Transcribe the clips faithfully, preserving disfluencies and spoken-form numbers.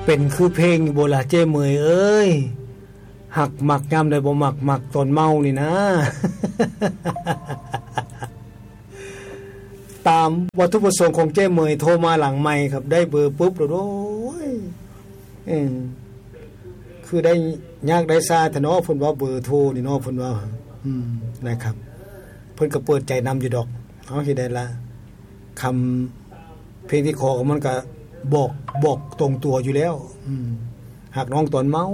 เป็นคือเพลงโบราณเจ้เมยเอ้ยหักหมักยามใดบ่หมักหมักตอนเมานี่นะ ตามวัตถุประสงค์ของเจ้เมยโทรมาหลังไมค์ครับได้เบอร์ปุ๊บแล้วโอ้ยเออคือได้ยากได้ซาแต่เนาะเพิ่นว่าเบอร์โทรนี่เนาะเพิ่นว่าอืมนะครับเพิ่นก็เปิดใจนำอยู่ดอกเฮาเฮ็ดได้ละคำเพลงที่ขอก็มันก็บอกบอกตรงตัวอยู่แล้วอืมหากน้องตอนเมา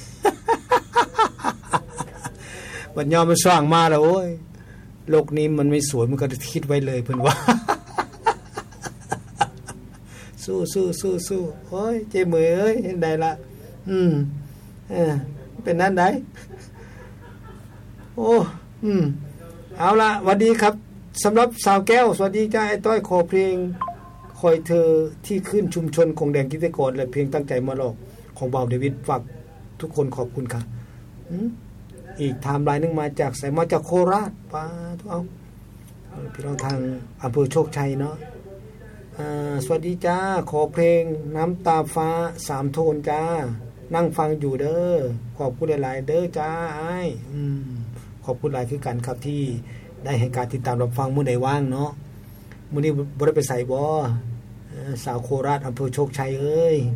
บัดยอมมันสร้างมาแล้วโอ้ยโลกนี้มันไม่สวยมันก็คิดไว้เลยเพิ่นว่า สู้สู้สู้สู้โอ้ยเจ้เมยเอ้ยเห็นได้ละอืมเออเป็นนั้นได้โอ้อืมเอาละสวัสดีครับสำหรับสาวแก้วสวัสดีจ้าไอ้ต้อยขอเพลงคอยเธอที่ขึ้นชุมชนคงแดงกิจกรและเพลงตั้งใจมาหลอกของบ่าวเดวิดฝากทุกคนขอบคุณค่ะอีกไทม์ไลน์นึงมาจากสายมาจากโคราชป้าทุกเอาพี่น้องทางอำเภอโชคชัยเนาะสวัสดีจ้าขอเพลงน้ำตาฟ้าสามโทนจ้านั่งฟังอยู่เด้อขอบคุณหลายๆเด้อจ้าไอ้ขอบคุณหลายคือกันครับที่ได้ให้การติดตามรับฟังมื้อใดว่างเนาะมื้อนี้บ่ได้ไปใส่บ่สาวโคราชอำเภอโชคชัยเอ้ย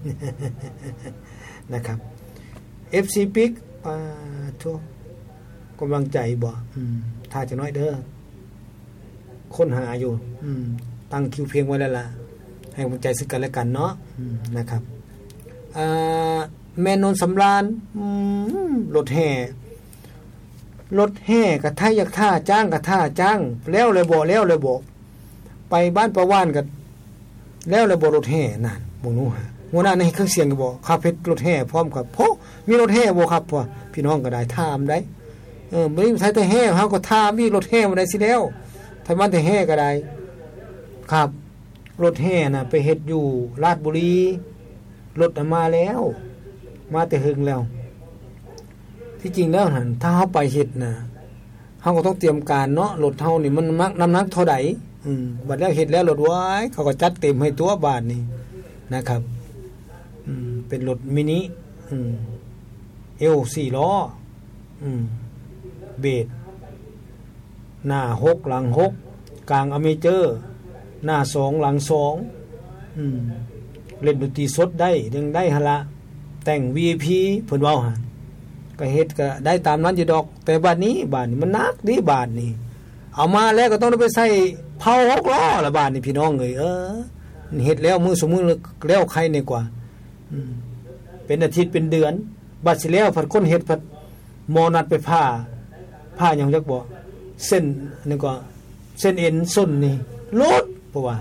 นะครับ เอฟ ซี Pick ป้าทั่วกำลังใจบ่อืมถ้าจะน้อยเด้อค้นหาอยู่อืมตั้งคิวเพลงไว้แล้วล่ะให้กำลังใจซึ่งกันและกันเนาะอืมนะครับอ่าแม่นนท์สำราญอืมรถแห่รถแห่กะท่าอยากท่าจ้างกะท่าจ้างแล้วเลยบ่แล้วเลยบ่ไปบ้านประว่านก็แล้วเลยบ่รถแห่นั่นบ่รู้ฮะหัวหน้าในเครื่องเสียงก็บ่ขับเฮ็ดรถแห่พร้อมกับโพมีรถแห่บ่ครับพ่อพี่น้องก็ได้ถามได้เออบ่ได้ใช้แต่แห่เฮาก็ถามมีรถแห่บ่ได้สิแล้วถ้ามันแต่แห่ก็ได้ครับรถแห่น่ะไปเฮ็ดอยู่ราชบุรีรถมาแล้วมาแต่หึงแล้วที่จริงแล้วหั่นถ้าเฮาไปเฮ็ดน่ะเฮาก็ต้องเตรียมการเนาะรถเฮานี่มันน้ำหนักเท่าใดอืมบัดแล้วเฮ็ดแล้วรถไว้เขาก็จัดเต็มให้ตัวบาทนี่นะครับอืมเป็นรถมินิอืมเอวสี่ล้ออืมเบสหน้าหกหลังหกกลางอเมเจอร์หน้าสองหลังสองอืมเล่นดนตรีสดได้ยังได้หั่นละแต่ง วี ไอ พี เพิ่นเว้าหั่นก็เฮ็ดก็ได้ตามนั้นอยู่ดอกแต่บัดนี้บาดนี้มันหนักดิบาดนี้เอามาแล้วก็ต้องไปใส่เผาหกล้อละบาดนี้พี่น้องเอ้ยเออเฮ็ดแล้วมือสมือแล้วใครนี่กว่าอืมเป็นอาทิตย์เป็นเดือนบัดสิแล้วผัดคนเฮ็ดผัดหมอนัดไปผ่าผ่าหยังจักบ่เส้นนี่ก็เส้นเอ็นส้นนี่ลดเพราะว่า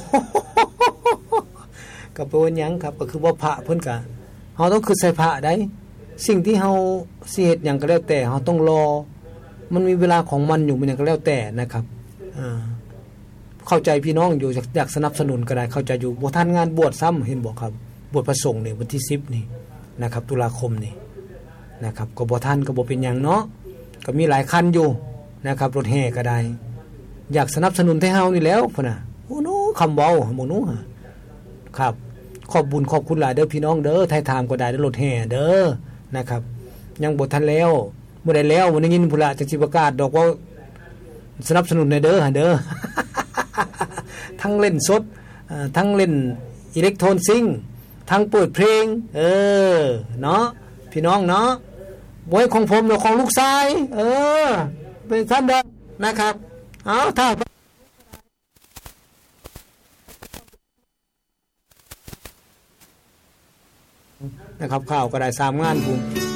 ก็เป็นหยังครับก็คือว่าพระเพิ่นก็เฮาต้องคือใส่พระได้สิ่งที่เฮาสิเฮ็ดหยังก็แล้วแต่เฮาต้องรอมันมีเวลาของมันอยู่มันหยังก็แล้วแต่นะครับอ่าเข้าใจพี่น้องอยู่อยากสนับสนุนก็ได้เข้าใจอยู่บ่ทันงานบวชซ้ำเห็นบ่ครับบวชพระสงฆ์นี่วันที่สิบนี่นะครับตุลาคมนี่นะครับก็บ่ทันก็บ่เป็นหยังเนาะก็มีหลายคันอยู่นะครับรถแห่ก็ได้อยากสนับสนุนให้เฮานี่แล้วพุ่นน่ะโอ้โนคำเว้าหมู่นู้ครับขอบบุญขอบคุณหลายเด้อพี่น้องเด้อไทยถามก็ได้เด้อรถแห่เด้อนะครับยังบ่ทันแล้วบ่ได้แล้วบ่ได้ยินพุ่นล่ะจังสิประกาศดอกว่าสนับสนุนให้เด้อเด้อ ทั้งเล่นสดทั้งเล่นอิเล็กโทรนซิงทั้งเปิดเพลงเออเนาะพี่น้องเนาะบ่ให้ของผมหรือของลูกชายเออเป็นซั่นเด้อนะครับเอาถ้านะครับข้าวก็ได้สามงานพุ่น